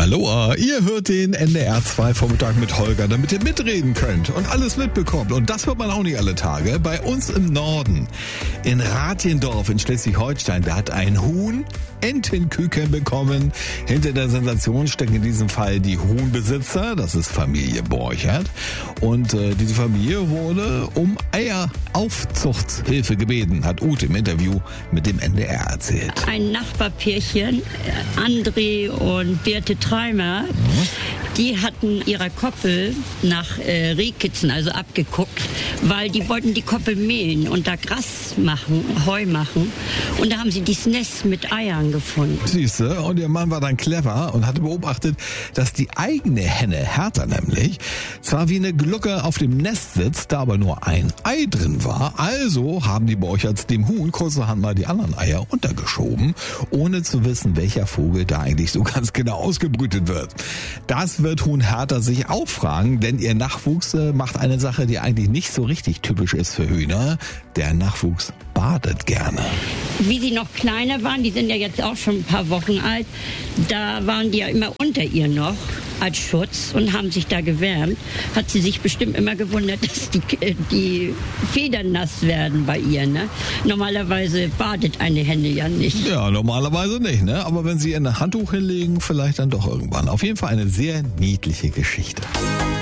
Aloha, ihr hört den NDR 2 Vormittag mit Holger, damit ihr mitreden könnt und alles mitbekommt. Und das hört man auch nicht alle Tage. Bei uns im Norden, in Rathendorf in Schleswig-Holstein, da hat ein Huhn Entenküken bekommen. Hinter der Sensation stecken in diesem Fall die Huhnbesitzer, das ist Familie Borchert. Und diese Familie wurde um Eieraufzuchtshilfe gebeten, hat Ute im Interview mit dem NDR erzählt. Ein Nachbarpärchen, André und Birte Treimer, die hatten ihrer Koppel nach Rehkitzen, also abgeguckt, weil die wollten die Koppel mähen und da Gras machen, Heu machen. Und da haben sie dieses Nest mit Eiern gefunden. Siehste, und ihr Mann war dann clever und hatte beobachtet, dass die eigene Henne, Hertha nämlich, zwar wie eine Glucke auf dem Nest sitzt, da aber nur ein Ei drin war. Also haben die Borcherts dem Huhn kurzerhand mal die anderen Eier untergeschoben, ohne zu wissen, welcher Vogel da eigentlich so ganz genau ausgebrütet wird. Das wird Huhn Hertha sich auch fragen, denn ihr Nachwuchs macht eine Sache, die eigentlich nicht so richtig typisch ist für Hühner. Der Nachwuchs badet gerne. Wie sie noch kleiner waren, die sind ja jetzt auch schon ein paar Wochen alt, da waren die ja immer unter ihr noch als Schutz und haben sich da gewärmt. Hat sie sich bestimmt immer gewundert, dass die Federn nass werden bei ihr. Ne? Normalerweise badet eine Henne ja nicht. Ja, normalerweise nicht, ne? Aber wenn sie ihr ein Handtuch hinlegen, vielleicht dann doch irgendwann. Auf jeden Fall eine sehr niedliche Geschichte.